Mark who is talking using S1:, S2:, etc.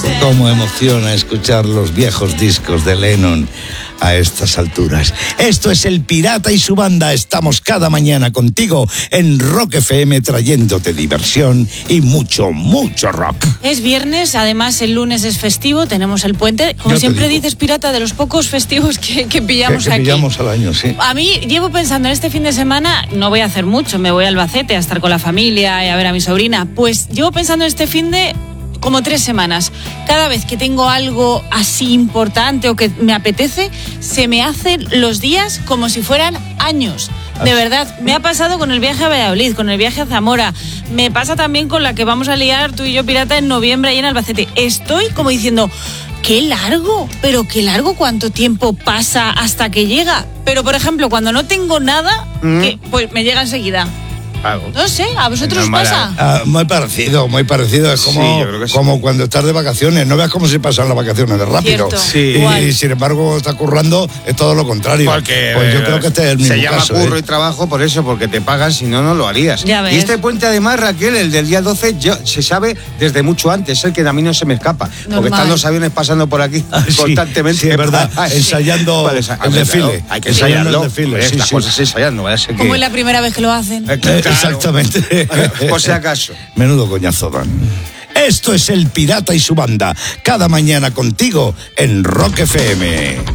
S1: Cómo emociona escuchar los viejos discos de Lennon a estas alturas. Esto es El Pirata y su banda. Estamos cada mañana contigo en Rock FM trayéndote diversión y mucho, mucho rock.
S2: Es viernes, además el lunes es festivo, tenemos el puente. Como siempre dices, Pirata, de los pocos festivos que pillamos aquí.
S1: Pillamos al año, sí.
S2: A mí llevo pensando en este fin de semana, no voy a hacer mucho, me voy a Albacete a estar con la familia y a ver a mi sobrina. Pues llevo pensando en este fin de como 3 semanas. Cada vez que tengo algo así importante o que me apetece, se me hacen los días como si fueran años. De verdad, me ha pasado con el viaje a Valladolid, con el viaje a Zamora. Me pasa también con la que vamos a liar tú y yo, Pirata, en noviembre ahí en Albacete. Estoy como diciendo, ¡qué largo! Pero qué largo, ¿cuánto tiempo pasa hasta que llega? Pero, por ejemplo, cuando no tengo nada, pues me llega enseguida. No sé, ¿a vosotros os pasa?
S1: Muy parecido. Es como cuando estás de vacaciones. No veas cómo se pasan las vacaciones de rápido.
S3: Sí.
S1: Y sin embargo, estás currando, es todo lo contrario.
S3: Porque
S1: pues yo creo que este es el mismo
S3: se llama
S1: caso,
S3: curro y trabajo por eso, porque te pagan, si no, no lo harías.
S2: Ya ves.
S3: Y este puente, además, Raquel, el del día 12, se sabe desde mucho antes, es el que a mí no se me escapa.
S2: Normal.
S3: Porque están los aviones pasando por aquí constantemente.
S1: Sí, es verdad. Ensayando el desfile.
S3: Hay que ensayarlo.
S1: El desfile.
S3: Las cosas ensayando, vaya a ser que...
S2: Como es la primera vez que lo hacen.
S3: Claro.
S1: Exactamente.
S3: Por si acaso.
S1: Menudo coñazo dan. Esto es El Pirata y su banda. Cada mañana contigo en Rock FM.